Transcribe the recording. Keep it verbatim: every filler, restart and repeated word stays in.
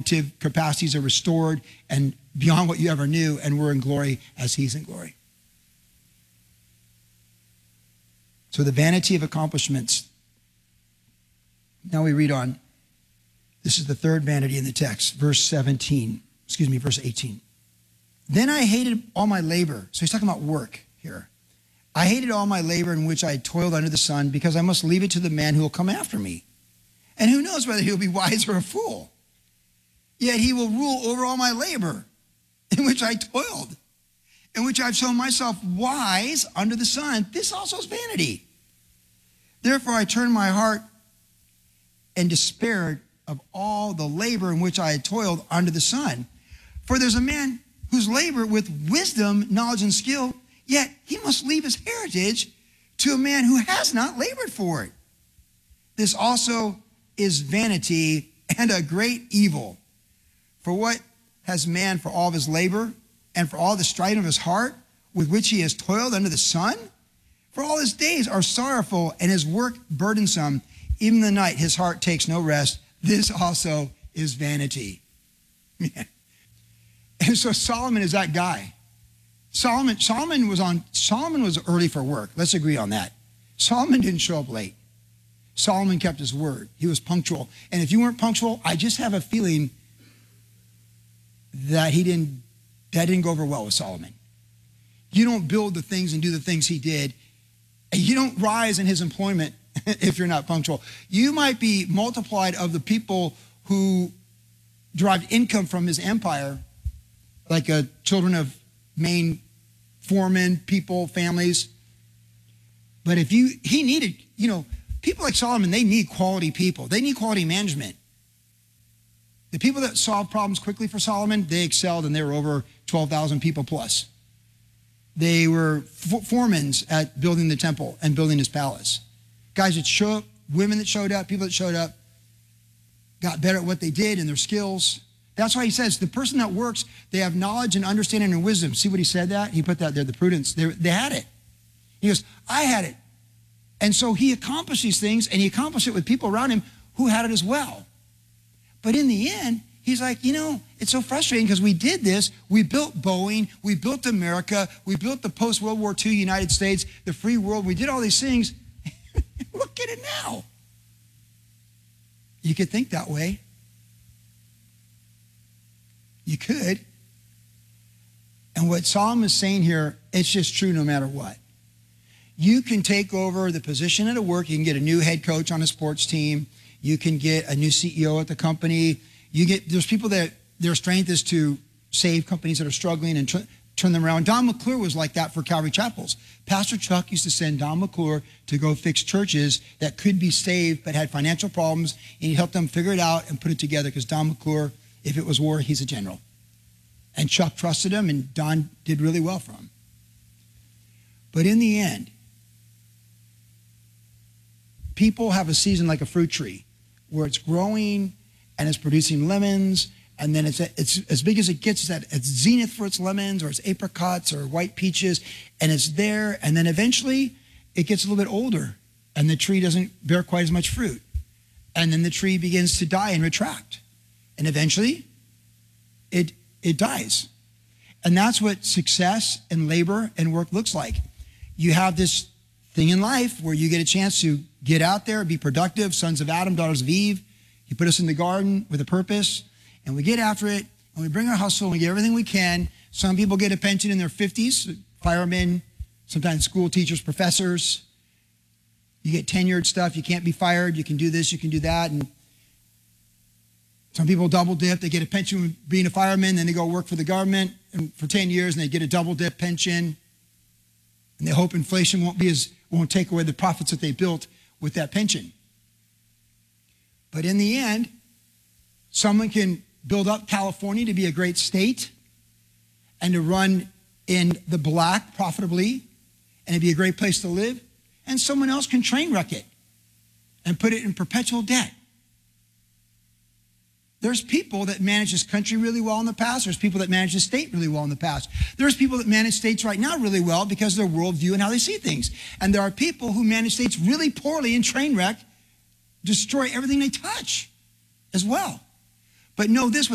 cognitive capacities are restored and beyond what you ever knew, and we're in glory as he's in glory. So the vanity of accomplishments. Now we read on. This is the third vanity in the text, verse seventeen, excuse me, verse eighteen. Then I hated all my labor. So he's talking about work here. I hated all my labor in which I had toiled under the sun, because I must leave it to the man who will come after me. And who knows whether he will be wise or a fool. Yet he will rule over all my labor in which I toiled, in which I've shown myself wise under the sun. This also is vanity. Therefore I turned my heart and despaired of all the labor in which I had toiled under the sun. For there's a man whose labor with wisdom, knowledge, and skill, yet he must leave his heritage to a man who has not labored for it. This also is vanity and a great evil. For what has man for all of his labor and for all the striving of his heart with which he has toiled under the sun? For all his days are sorrowful and his work burdensome. Even the night his heart takes no rest. This also is vanity. And so Solomon is that guy. Solomon, Solomon was on, Solomon was early for work. Let's agree on that. Solomon didn't show up late. Solomon kept his word. He was punctual. And if you weren't punctual, I just have a feeling that he didn't, that didn't go over well with Solomon. You don't build the things and do the things he did. And you don't rise in his employment if you're not punctual. You might be multiplied of the people who derived income from his empire, like uh, children of main foremen, people, families. But if you, he needed, you know, people like Solomon, they need quality people. They need quality management. The people that solved problems quickly for Solomon, they excelled, and they were over twelve thousand people plus. They were foremans at building the temple and building his palace. Guys that showed up, women that showed up, people that showed up, got better at what they did and their skills. That's why he says the person that works, they have knowledge and understanding and wisdom. See what he said that? He put that there, the prudence. They, they had it. He goes, I had it. And so he accomplished these things, and he accomplished it with people around him who had it as well. But in the end, he's like, you know, it's so frustrating because we did this. We built Boeing. We built America. We built the post-World War Two United States, the free world. We did all these things. Look at it now. You could think that way. You could. And what Solomon is saying here, it's just true no matter what. You can take over the position at a work. You can get a new head coach on a sports team. You can get a new C E O at the company. You get, there's people that their strength is to save companies that are struggling and tr- turn them around. Don McClure was like that for Calvary Chapels. Pastor Chuck used to send Don McClure to go fix churches that could be saved but had financial problems, and he helped them figure it out and put it together, because Don McClure, if it was war, he's a general. And Chuck trusted him, and Don did really well for him. But in the end, people have a season like a fruit tree where it's growing and it's producing lemons, and then it's it's as big as it gets. It's at its zenith for its lemons, or its apricots or white peaches, and it's there, and then eventually it gets a little bit older and the tree doesn't bear quite as much fruit. And then the tree begins to die and retract. And eventually it it dies. And that's what success and labor and work looks like. You have this thing in life where you get a chance to get out there, be productive, sons of Adam, daughters of Eve. He put us in the garden with a purpose, and we get after it, and we bring our hustle, and we get everything we can. Some people get a pension in their fifties, firemen, sometimes school teachers, professors. You get tenured stuff. You can't be fired. You can do this, you can do that. And some people double dip. They get a pension with being a fireman, then they go work for the government and for ten years, and they get a double dip pension. And they hope inflation won't be as won't take away the profits that they built with that pension. But in the end, someone can build up California to be a great state and to run in the black profitably and it'd be a great place to live. And someone else can train wreck it and put it in perpetual debt. There's people that manage this country really well in the past. There's people that manage the state really well in the past. There's people that manage states right now really well because of their worldview and how they see things. And there are people who manage states really poorly and train wreck, destroy everything they touch as well. But know this,